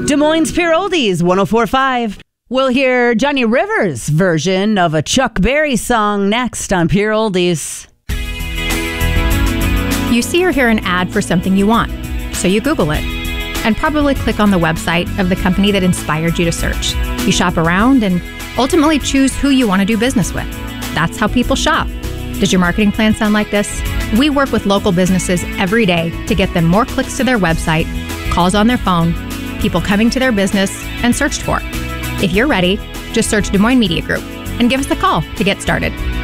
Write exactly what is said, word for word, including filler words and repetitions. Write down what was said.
Des Moines Pure Oldies, one oh four point five. We'll hear Johnny Rivers' version of a Chuck Berry song next on Pure Oldies. You see or hear an ad for something you want, so you Google it and probably click on the website of the company that inspired you to search. You shop around and ultimately choose who you want to do business with. That's how people shop. Does your marketing plan sound like this? We work with local businesses every day to get them more clicks to their website, calls on their phone, people coming to their business, and searched for. If you're ready, just search Des Moines Media Group and give us a call to get started.